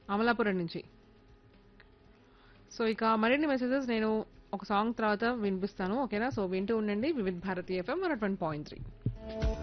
అమలాపురం నుంచి. సో ఇక మరిన్ని మెసేజెస్ నేను ఒక సాంగ్ తర్వాత వినిపిస్తాను. ఓకేనా? సో వింటూ ఉండండి వివిధ్ భారతి ఎఫ్ఎం 101.3.